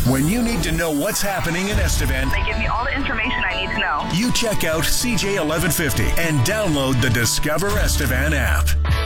When you need to know what's happening in Estevan, They give me all the information I need to know. you check out CJ1150 and download the Discover Estevan app.